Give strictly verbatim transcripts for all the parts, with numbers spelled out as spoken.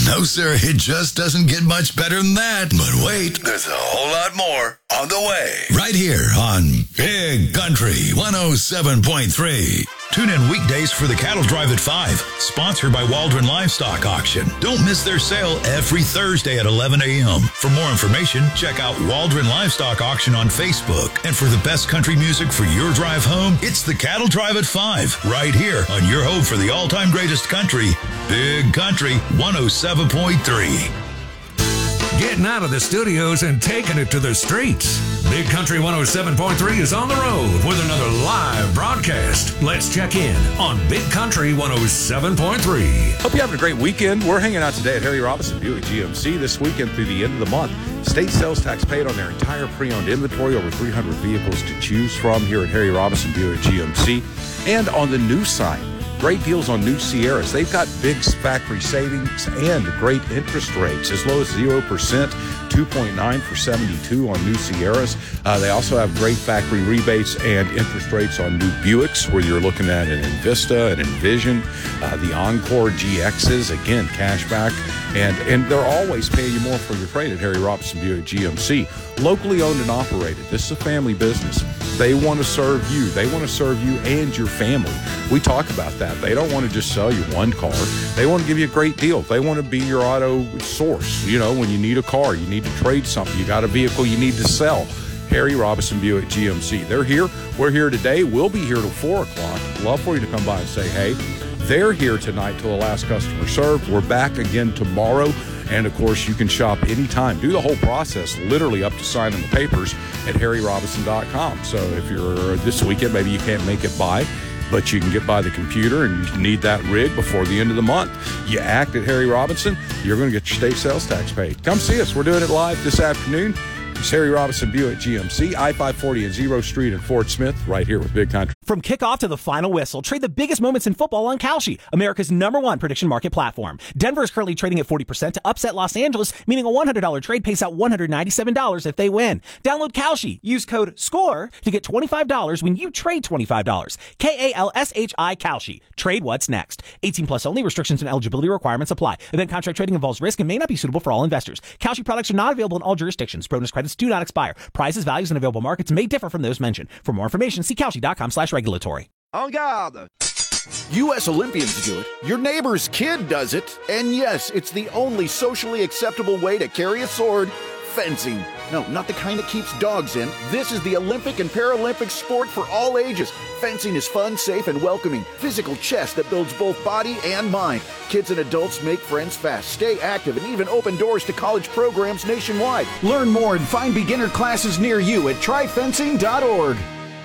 No, sir, it just doesn't get much better than that. But wait, there's a whole lot more on the way. Right here on Big Country one oh seven point three. Tune in weekdays for the Cattle Drive at five, sponsored by Waldron Livestock Auction. Don't miss their sale every Thursday at eleven a.m. For more information, check out Waldron Livestock Auction on Facebook. And for the best country music for your drive home, it's the Cattle Drive at five, right here on your home for the all-time greatest country, Big Country one oh seven point three. Getting out of the studios and taking it to the streets. Big Country one oh seven point three is on the road with another live broadcast. Let's check in on Big Country one oh seven point three. Hope you're having a great weekend. We're hanging out today at Harry Robinson Buick G M C this weekend through the end of the month. State sales tax paid on their entire pre-owned inventory, over three hundred vehicles to choose from here at Harry Robinson Buick G M C. And on the new side, great deals on new Sierras. They've got big factory savings and great interest rates, as low as zero percent, two point nine for seventy-two on new Sierras. Uh, they also have great factory rebates and interest rates on new Buicks, where you're looking at an Envista, an Envision, uh, the Encore G Xs, again, cashback. And, and they're always paying you more for your freight at Harry Robinson Buick G M C. Locally owned and operated. This is a family business. They want to serve you. They want to serve you and your family. We talk about that. They don't want to just sell you one car. They want to give you a great deal. They want to be your auto source. You know, when you need a car, you need to trade something, you got a vehicle you need to sell. Harry Robinson Buick G M C. They're here. We're here today. We'll be here till four o'clock. Love for you to come by and say hey. They're here tonight till the last customer served. We're back again tomorrow. And, of course, you can shop anytime. Do the whole process, literally up to signing the papers at harry robinson dot com. So if you're this weekend, maybe you can't make it by, but you can get by the computer and you need that rig before the end of the month. You act at Harry Robinson, you're going to get your state sales tax paid. Come see us. We're doing it live this afternoon. It's Harry Robinson Buick G M C, I five forty and Zero Street in Fort Smith, right here with Big Country. From kickoff to the final whistle, trade the biggest moments in football on Kalshi, America's number one prediction market platform. Denver is currently trading at forty percent to upset Los Angeles, meaning a one hundred dollars trade pays out one hundred ninety-seven dollars if they win. Download Kalshi. Use code SCORE to get twenty-five dollars when you trade twenty-five dollars. K A L S H I Kalshi. Trade what's next. eighteen plus only. Restrictions and eligibility requirements apply. Event contract trading involves risk and may not be suitable for all investors. Kalshi products are not available in all jurisdictions. Bonus credits do not expire. Prices, values, and available markets may differ from those mentioned. For more information, see Kalshi dot com slash regulatory. En garde! U S Olympians do it, your neighbor's kid does it, and yes, it's the only socially acceptable way to carry a sword, fencing. No, not the kind that keeps dogs in. This is the Olympic and Paralympic sport for all ages. Fencing is fun, safe, and welcoming. Physical chess that builds both body and mind. Kids and adults make friends fast, stay active, and even open doors to college programs nationwide. Learn more and find beginner classes near you at try fencing dot org.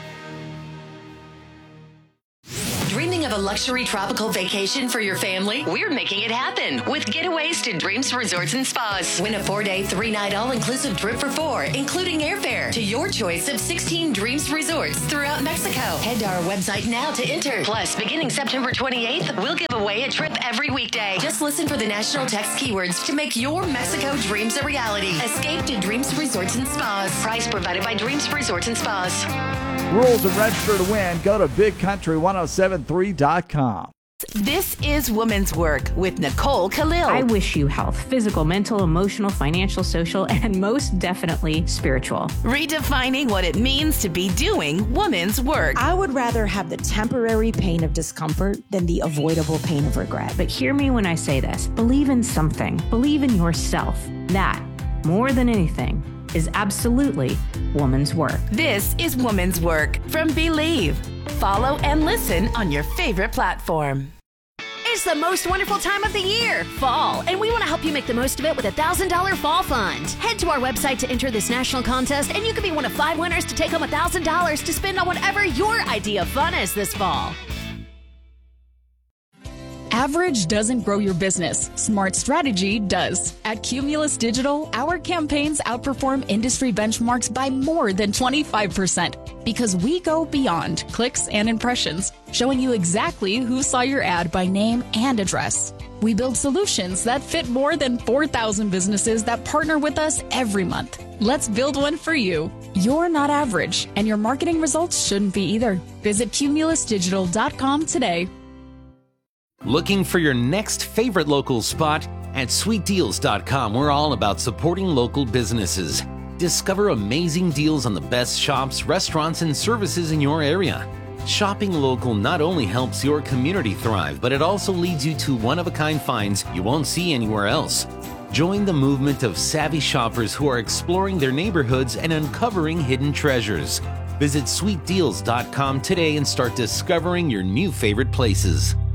Dreaming of a luxury tropical vacation for your family? We're making it happen with Getaways to Dreams Resorts and Spas. Win a four-day, three-night all-inclusive trip for four, including airfare, to your choice of sixteen Dreams Resorts throughout Mexico. Head to our website now to enter. Plus, beginning September twenty-eighth, we'll give away a trip every weekday. Just listen for the national text keywords to make your Mexico dreams a reality. Escape to Dreams Resorts and Spas. Price provided by Dreams Resorts and Spas. Rules and register to win. Go to big country ten seventy-three dot com. This is Women's Work with Nicole Khalil. I wish you health, physical, mental, emotional, financial, social, and most definitely spiritual. Redefining what it means to be doing women's work. I would rather have the temporary pain of discomfort than the avoidable pain of regret. But hear me when I say this. Believe in something. Believe in yourself. That, more than anything, is absolutely woman's work. This is Woman's Work from Believe. Follow and listen on your favorite platform. It's the most wonderful time of the year, fall, and we want to help you make the most of it with a one thousand dollars fall fund. Head to our website to enter this national contest, and you could be one of five winners to take home one thousand dollars to spend on whatever your idea of fun is this fall. Average doesn't grow your business. Smart strategy does. At Cumulus Digital, our campaigns outperform industry benchmarks by more than twenty-five percent because we go beyond clicks and impressions, showing you exactly who saw your ad by name and address. We build solutions that fit more than four thousand businesses that partner with us every month. Let's build one for you. You're not average, and your marketing results shouldn't be either. Visit cumulus digital dot com today. Looking for your next favorite local spot? At sweet deals dot com, we're all about supporting local businesses. Discover amazing deals on the best shops, restaurants, and services in your area. Shopping local not only helps your community thrive, but it also leads you to one-of-a-kind finds you won't see anywhere else. Join the movement of savvy shoppers who are exploring their neighborhoods and uncovering hidden treasures. Visit sweet deals dot com today and start discovering your new favorite places.